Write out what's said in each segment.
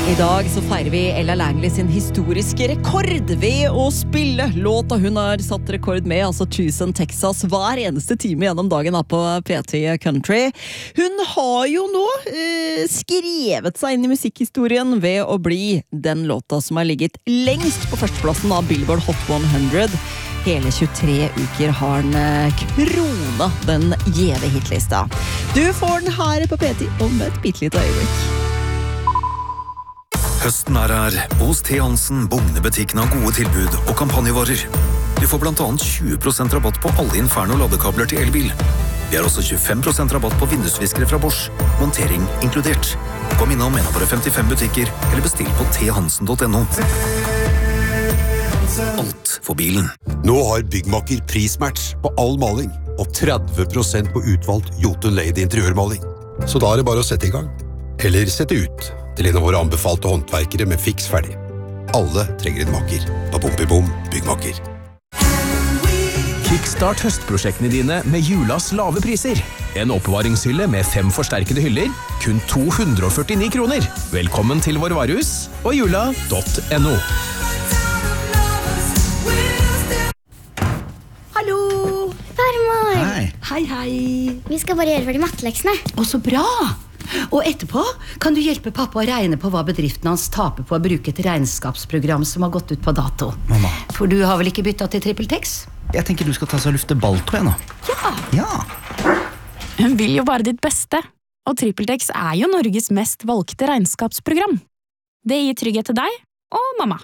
I dag så feirer vi Ella Langley sin historiske rekord ved å spille låta hun har satt rekord med, altså Tucson, Texas, hver eneste time gjennom dagen da på P3 Country. Hun har jo nå skrevet seg inn i musikkhistorien ved å bli den låta som har ligget lengst på førsteplassen av Billboard Hot 100. Hele 23 uker har den krona den gjeve hitlista. Du får den her på P3 om et bittelite øyeblikk. Høsten her. Hos T. Hansen, Bugnebutikken har gode tilbud og kampanjevarer. Du får blant annet 20% rabatt på alle Inferno-ladekabler til elbil. Vi har også 25% rabatt på vindusviskere fra Bosch, montering inkludert. Kom innom en av våre 55 butikker, eller bestill på thansen.no. Alt for bilen. Nå har Byggmakker prismatch på all maling, og 30% på utvalgt Jotun Lady interiørmaling. Så da er det bare å sette i gang. Eller sette ut til en av våre anbefalte håndverkere med fiks ferdig. Alle trenger en makker. På Bompibom Byggmakker. Kickstart høstprosjektene dine med julas lave priser. En oppbevaringshylle med 5 forsterkede hyller, kun 249 kroner. Velkommen til vår varehus og jula.no. Hallo! Farmor! Hei. Hei, hei. Vi skal bare gjøre ferdig matteleksene. Å, så bra! Og etterpå kan du hjelpe pappa å regne på hva bedriften hans taper på å bruke et regnskapsprogram som har gått ut på dato. Mamma. For du har vel ikke byttet til TrippelTex? Jeg tenker du skal ta seg og lufte balltå nå. Ja. Hun vil jo bare ditt beste, og TrippelTex er jo Norges mest valgte regnskapsprogram. Det gir trygghet til deg og mamma.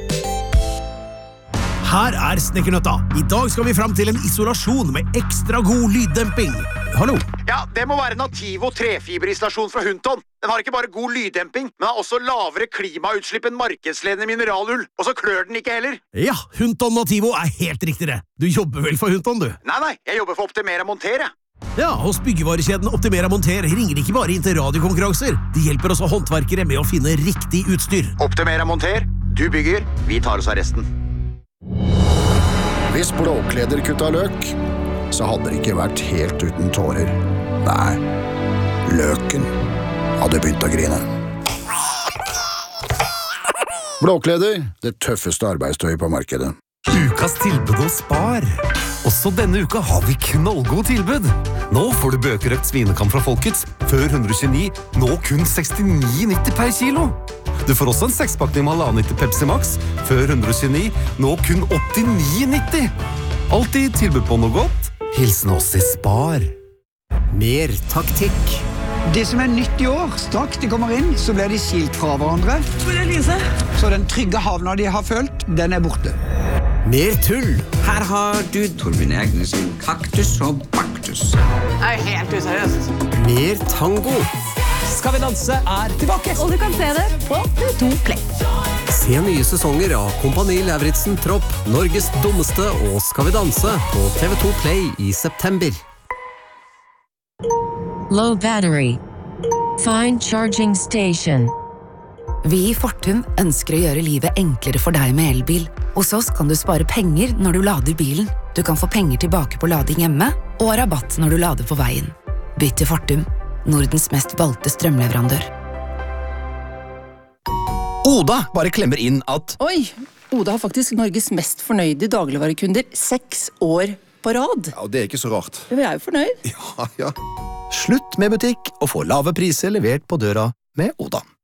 Her er Snekkernøtta. I dag skal vi fram til en isolasjon med ekstra god lyddemping. Hallo? Ja, det må være Nativo trefiberisolasjon fra Hunton. Den har ikke bare god lyddemping, men har også lavere klimautslipp enn markedsledende mineralull. Og så klør den ikke heller. Ja, Hunton Nativo er helt riktig det. Du jobber vel for Hunton, du? Nei, jeg jobber for Optimera Monter, jeg. Ja, hos byggevarekjeden Optimera Monter ringer de ikke bare inn til radiokonkurranser. De hjelper også håndverkere med å finne riktig utstyr. Optimera Monter, du bygger, vi tar oss av resten. Hvis Blåkleder kutta løk, så hadde det ikke vært helt uten tårer. Nei, løken hadde begynt å grine. Blåkleder, det tøffeste arbeidstøyet på markedet. Ukas tilbud hos Spar. Også denne uka har vi knallgod tilbud. Nå får du bøkerøkt svinekam fra Folkets, før 129, nå kun 69,90 per kilo. Du får også en 6-pakning med halvannen til Pepsi Max, før 129, nå kun 89,90. Alltid tilbud på noe godt. Hilsen oss i Spar. Mer taktikk. Det som er nytt i år, straks de kommer inn, så blir de skilt fra hverandre. Hvor er Lise? Så den trygge havna de har følt, den er borte. Mer tull. Her har du Torbjørn Egne sin kaktus og baktus. Det er helt useriøst. Mer tango. Skal vi danse er tilbake. Og du kan se det på TV2 Play. Se nye sesonger av Kompani Lauritzen Tropp, Norges dummeste og Skal vi danse på TV2 Play i september. Low battery. Find charging station. Vi i Fortum ønsker å gjøre livet enklere for deg med elbil. Hos oss kan du spare penger når du lader bilen. Du kan få penger tilbake på lading hjemme, og rabatt når du lader på veien. Bytt til Fortum, Nordens mest valgte strømleverandør. Oda bare klemmer inn at... Oi, Oda har faktisk Norges mest fornøyde dagligvarekunder 6 år på rad. Ja, det er ikke så rart. Vi er jo fornøyd. Ja. Slutt med butikk og få lave priser levert på døra med Oda.